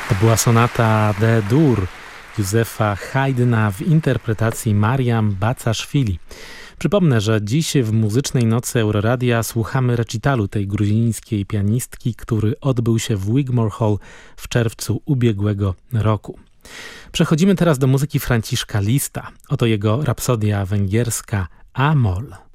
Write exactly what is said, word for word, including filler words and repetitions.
To była sonata D-dur Józefa Haydna w interpretacji Mariam Bacaszwili. Przypomnę, że dziś w Muzycznej Nocy Euroradia słuchamy recitalu tej gruzińskiej pianistki, który odbył się w Wigmore Hall w czerwcu ubiegłego roku. Przechodzimy teraz do muzyki Franciszka Lista. Oto jego rapsodia węgierska A-moll.